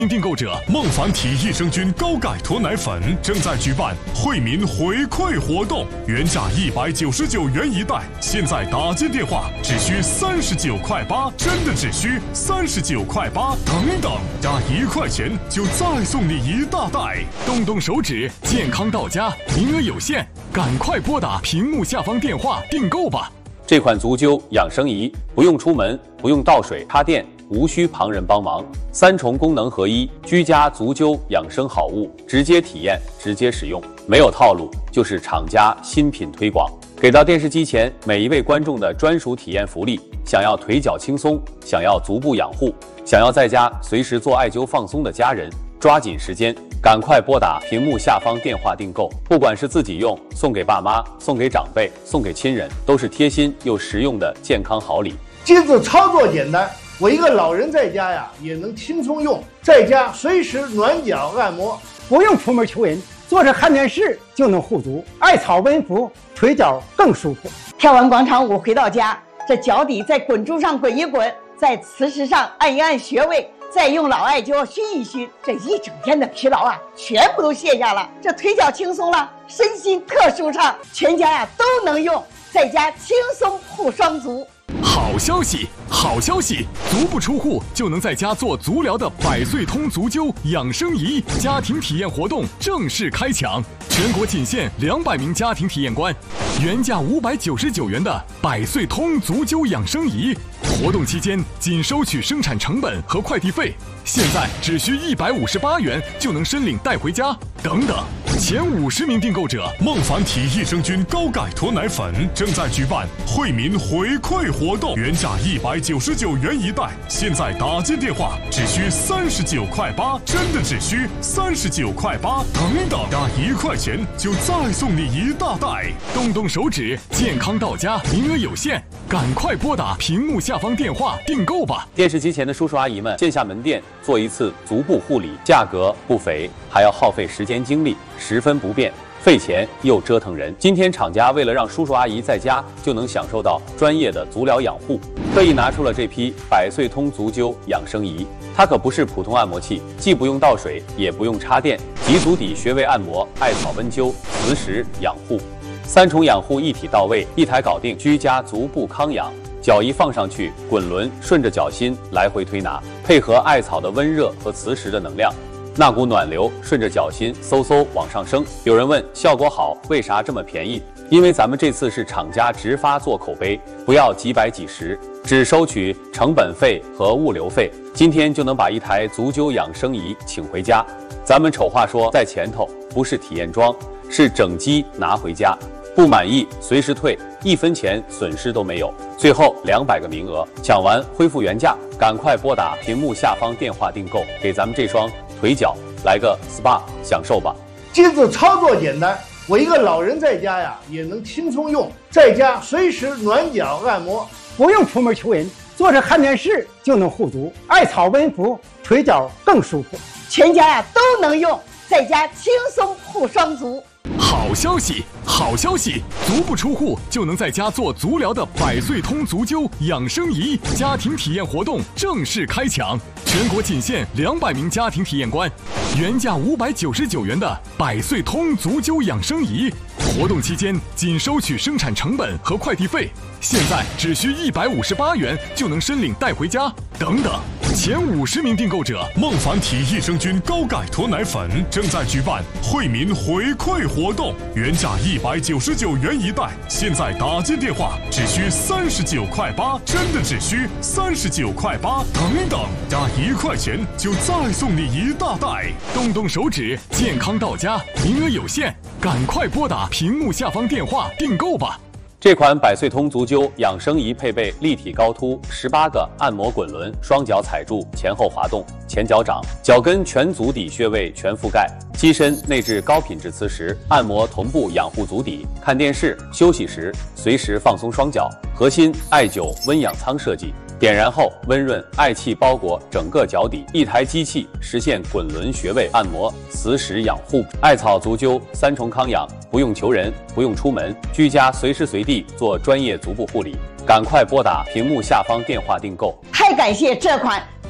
订购者孟凡体益生菌高钙脱奶粉正在举办惠民回馈活动，原价199元一袋，现在打进电话只需39.8块，真的只需39.8块，等等，加1块钱就再送你一大袋。动动手指，健康到家，名额有限，赶快拨打屏幕下方电话订购吧。 这款足灸养生仪不用出门，不用倒水插电，无需旁人帮忙，3重功能合一，居家足灸养生好物，直接体验，直接使用，没有套路，就是厂家新品推广。给到电视机前每一位观众的专属体验福利，想要腿脚轻松，想要足部养护，想要在家随时做艾灸放松的家人，抓紧时间，赶快拨打屏幕下方电话订购。不管是自己用，送给爸妈，送给长辈，送给亲人，都是贴心又实用的健康好礼。 机子操作简单，我一个老人在家呀也能轻松用，在家随时暖脚按摩， 不用出门求人，坐着看电视就能护足，艾草温敷，腿脚更舒服。 跳完广场舞回到家，这脚底在滚珠上滚一滚，在磁石上按一按穴位，再用老艾灸熏一熏，这一整天的疲劳啊全部都卸下了，这腿脚轻松了，身心特舒畅，全家呀都能用，在家轻松护双足。 好消息，好消息！足不出户就能在家做足疗的百岁通足灸养生仪家庭体验活动正式开抢，全国仅限200名家庭体验官，原价599元的百岁通足灸养生仪，活动期间仅收取生产成本和快递费，现在只需158元就能申领带回家。等等，前50名订购者，孟凡体益生菌高钙脱奶粉正在举办惠民回馈活动，原价199元一袋，现在打进电话只需39.8块，真的只需39.8块，等等，加1块钱就再送你一大袋。动动手指，健康到家，名额有限，赶快拨打屏幕下方电话订购吧。 电视机前的叔叔阿姨们，线下门店做一次足部护理，价格不菲，还要耗费时间精力，十分不便，费钱又折腾人。今天厂家为了让叔叔阿姨在家就能享受到专业的足疗养护，特意拿出了这批百岁通足灸养生仪。它可不是普通按摩器，既不用倒水，也不用插电，集足底穴位按摩、艾草温灸、磁石养护，3重养护一体到位，一台搞定，居家足部康养。脚一放上去，滚轮顺着脚心来回推拿，配合艾草的温热和磁石的能量，那股暖流顺着脚心嗖嗖往上升。有人问效果好，为啥这么便宜？因为咱们这次是厂家直发做口碑，不要几百几十，只收取成本费和物流费，今天就能把一台足灸养生仪请回家。咱们丑话说在前头，不是体验装，是整机拿回家，不满意随时退，1分钱损失都没有。最后200个名额，抢完恢复原价，赶快拨打屏幕下方电话订购，给咱们这双腿脚来个 SPA 享受吧。 机子操作简单，我一个老人在家呀也能轻松用，在家随时暖脚按摩， 不用出门求人，坐着看电视就能护足，艾草温敷，腿脚更舒服， 全家呀都能用，在家轻松护双足。 好消息，好消息！足不出户就能在家做足疗的百岁通足灸养生仪家庭体验活动正式开抢，全国仅限200名家庭体验官，原价599元的百岁通足灸养生仪，活动期间仅收取生产成本和快递费，现在只需158元就能申领带回家。等等，前50名订购者，孟凡体益生菌高钙脱奶粉正在举办惠民回馈活动，原价199元一袋，现在打进电话只需39.8块，真的只需39.8块，等等，加1块钱就再送你一大袋。动动手指，健康到家，名额有限，赶快拨打屏幕下方电话订购吧。 这款百岁通足灸养生仪配备立体高凸18个按摩滚轮，双脚踩住，前后滑动，前脚掌，脚跟全足底穴位全覆盖，机身内置高品质磁石，按摩同步养护足底，看电视、休息时随时放松双脚，核心艾灸温养舱设计，点燃后温润，艾气包裹整个脚底，一台机器实现滚轮穴位按摩、磁石养护，艾草足灸3重康养，不用求人，不用出门，居家随时随地做专业足部护理。赶快拨打屏幕下方电话订购。 太感谢这款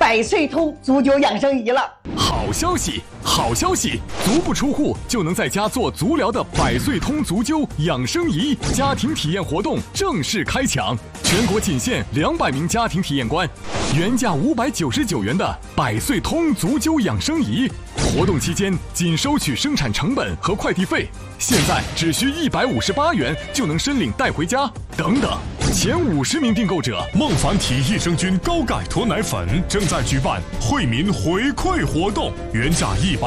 百岁通足球养生仪了。 好消息，好消息！足不出户就能在家做足疗的百岁通足灸养生仪家庭体验活动正式开抢，全国仅限200名家庭体验官，原价599元的百岁通足灸养生仪，活动期间仅收取生产成本和快递费，现在只需158元就能申领带回家。等等，前50名订购者， 孟凡体益生菌高钙脱奶粉正在举办惠民回馈活动，原价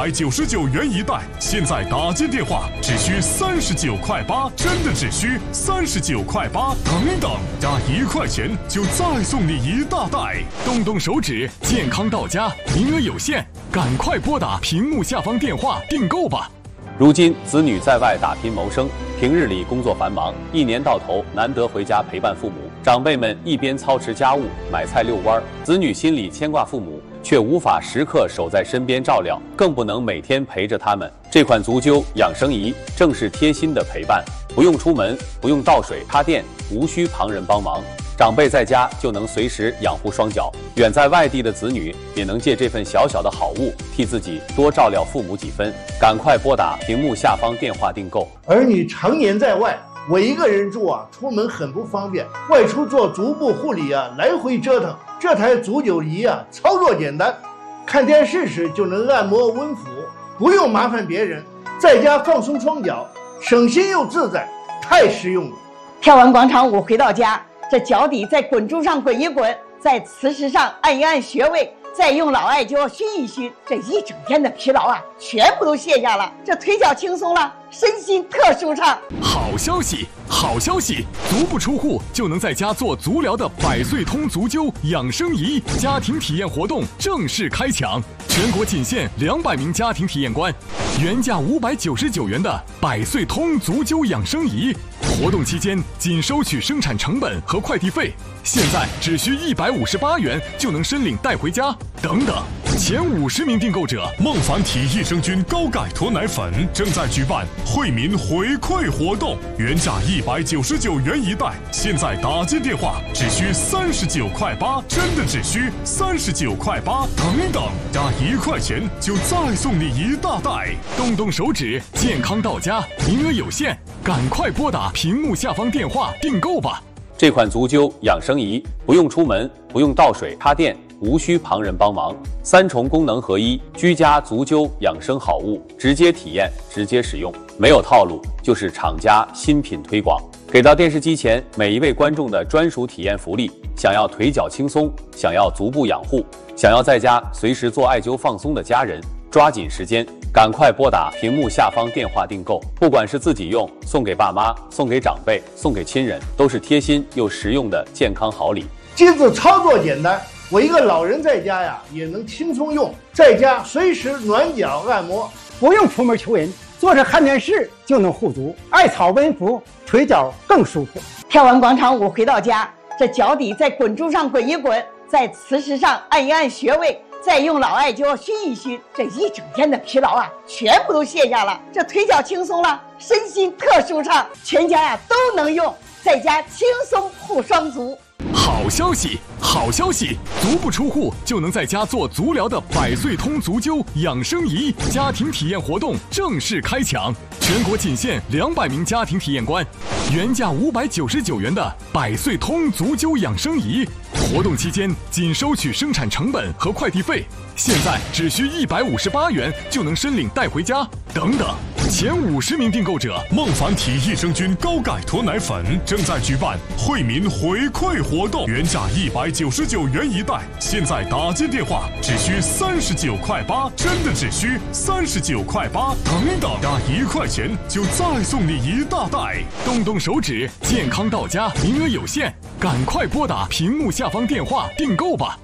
199元一袋，现在打进电话只需39.8块，真的只需39.8块，等等，加1块钱就再送你一大袋。 动动手指，健康到家，名额有限，赶快拨打屏幕下方电话订购吧。 如今子女在外打拼谋生，平日里工作繁忙，一年到头难得回家陪伴父母。长辈们一边操持家务、买菜遛弯，子女心里牵挂父母，却无法时刻守在身边照料，更不能每天陪着他们。这款足灸养生仪正是贴心的陪伴，不用出门，不用倒水插电，无需旁人帮忙。长辈在家就能随时养护双脚，远在外地的子女也能借这份小小的好物，替自己多照料父母几分。赶快拨打屏幕下方电话订购。 儿女常年在外，我一个人住啊，出门很不方便，外出做足部护理啊，来回折腾。这台足灸仪啊，操作简单，看电视时就能按摩温抚，不用麻烦别人，在家放松双脚，省心又自在，太实用了。 跳完广场舞回到家，这脚底在滚珠上滚一滚，在磁石上按一按穴位，再用老艾灸熏一熏，这一整天的疲劳啊，全部都卸下了。这腿脚轻松了，身心特舒畅。 好消息，好消息！足不出户就能在家做足疗的百岁通足灸养生仪家庭体验活动正式开抢，全国仅限200名家庭体验官，原价599元的百岁通足灸养生仪，活动期间仅收取生产成本和快递费，现在只需158元就能申领带回家。等等，前50名订购者， 孟凡体益生菌高钙脱奶粉正在举办惠民回馈活动，原价199元一袋，现在打进电话只需39.8块，真的只需39.8块，等等，加1块钱就再送你一大袋。 动动手指，健康到家，名额有限，赶快拨打屏幕下方电话订购吧。 这款足灸养生仪不用出门，不用倒水插电，无需旁人帮忙，3重功能合一，居家足灸养生好物，直接体验，直接使用，没有套路，就是厂家新品推广，给到电视机前每一位观众的专属体验福利。想要腿脚轻松，想要足部养护，想要在家随时做艾灸放松的家人，抓紧时间，赶快拨打屏幕下方电话订购。不管是自己用，送给爸妈，送给长辈，送给亲人，都是贴心又实用的健康好礼。 机子操作简单，我一个老人在家呀，也能轻松用，在家随时暖脚按摩， 不用出门求人，坐着看电视就能护足，艾草温敷，腿脚更舒服。 跳完广场舞回到家，这脚底在滚珠上滚一滚，在磁石上按一按穴位，再用老艾灸熏一熏，这一整天的疲劳啊，全部都卸下了。这腿脚轻松了，身心特舒畅，全家呀都能用，在家轻松护双足。 好消息，好消息！足不出户就能在家做足疗的百岁通足灸养生仪家庭体验活动正式开抢，全国仅限200名家庭体验官，原价599元的百岁通足灸养生仪，活动期间仅收取生产成本和快递费，现在只需158元就能申领带回家。等等，前50名订购者， 孟凡体益生菌高钙脱奶粉正在举办惠民回馈活动，原价199元一袋，现在打进电话只需39.8块，真的只需39.8块，等等，加1块钱就再送你一大袋。 动动手指，健康到家，名额有限，赶快拨打屏幕下方电话订购吧。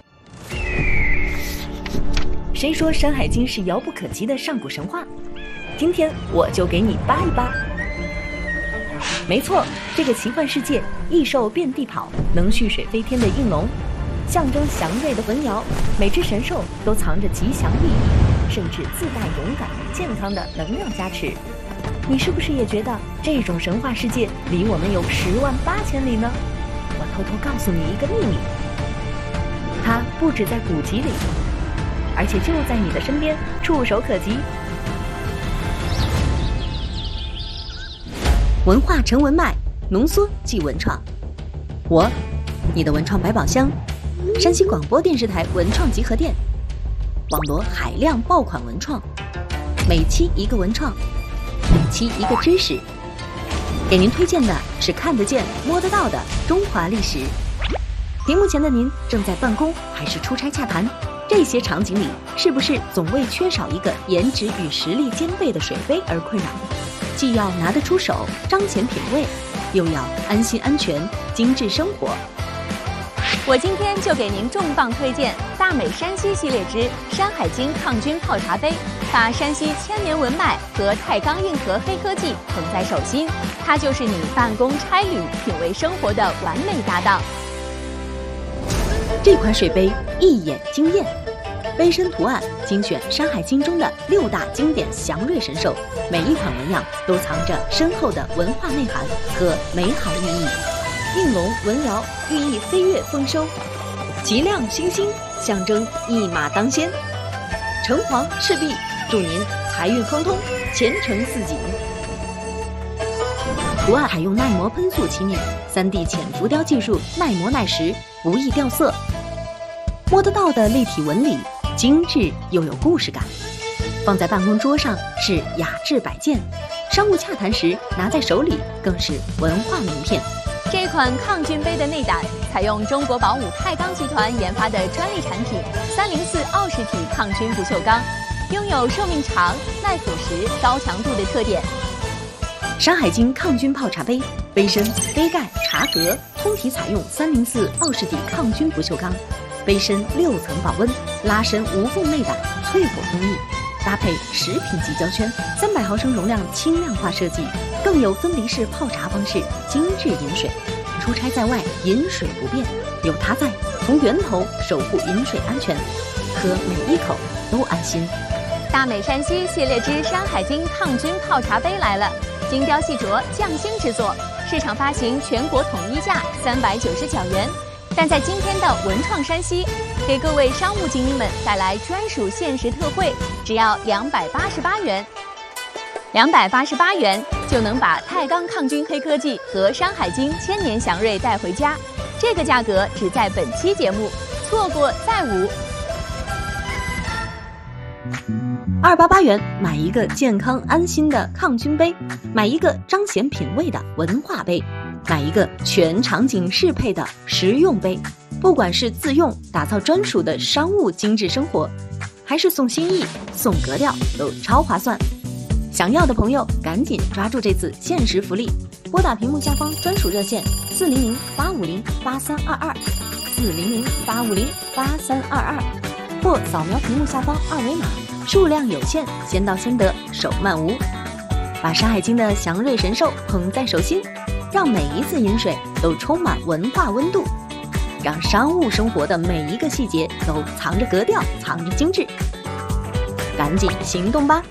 谁说《山海经》是遥不可及的上古神话？今天我就给你扒一扒。没错，这个奇幻世界，异兽遍地跑，能蓄水飞天的应龙，象征祥瑞的文瑶，每只神兽都藏着吉祥寓意，甚至自带勇敢、健康的能量加持。你是不是也觉得这种神话世界离我们有10万8千里呢？我偷偷告诉你一个秘密， 它不止在古籍里，而且就在你的身边，触手可及。文化成文脉，浓缩即文创。我，你的文创百宝箱，山西广播电视台文创集合店，网罗海量爆款文创，每期一个文创，每期一个知识。给您推荐的是看得见、摸得到的中华历史。屏幕前的您正在办公还是出差洽谈？这些场景里，是不是总为缺少一个颜值与实力兼备的水杯而困扰？既要拿得出手，彰显品味，又要安心安全，精致生活。 我今天就给您重磅推荐大美山西系列之山海经抗菌泡茶杯，把山西千年文脉和太钢硬核黑科技捧在手心，它就是你办公差旅、品味生活的完美搭档。 这款水杯一眼惊艳，杯身图案精选《山海经》中的6大经典祥瑞神兽，每一款纹样都藏着深厚的文化内涵和美好寓意。应龙纹爻寓意飞跃丰收，极亮星星象征一马当先，橙黄赤壁祝您财运亨通，前程似锦。图案采用耐磨喷塑漆面，3D 浅浮雕技术，耐磨耐蚀，不易掉色。摸得到的立体纹理，精致又有故事感。放在办公桌上是雅致摆件，商务洽谈时拿在手里更是文化名片。 这款抗菌杯的内胆采用中国宝武太钢集团研发的专利产品304奥氏体抗菌不锈钢，拥有寿命长、耐腐蚀、高强度的特点。 山海经抗菌泡茶杯，杯身、杯盖、茶格通体采用304奥氏体抗菌不锈钢，杯身6层保温，拉伸无缝内胆，淬火工艺，搭配10品级胶圈，300毫升容量轻量化设计，更有分离式泡茶方式，精致饮水。出差在外，饮水不变，有它在，从源头守护饮水安全，喝每一口都安心。 大美山西系列之山海经抗菌泡茶杯来了，精雕细琢，匠心制作，市场发行全国统一价399元。但在今天的文创山西，给各位商务精英们带来专属限时特惠，只要288元。288元就能把太钢抗菌黑科技和山海经千年祥瑞带回家，这个价格只在本期节目，错过再无。 288元买一个健康安心的抗菌杯，买一个彰显品味的文化杯，买一个全场景适配的实用杯。不管是自用打造专属的商务精致生活，还是送心意送格调，都超划算。想要的朋友赶紧抓住这次限时福利，拨打屏幕下方专属热线400-850-8322，400-850-8322，或扫描屏幕下方2维码，数量有限，先到先得，手慢无。把山海经的祥瑞神兽捧在手心，让每一次饮水都充满文化温度，让商务生活的每一个细节都藏着格调，藏着精致。赶紧行动吧！